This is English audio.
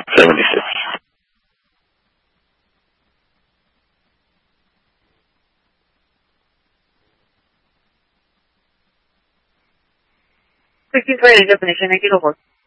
76. Taking for the definition, I get over.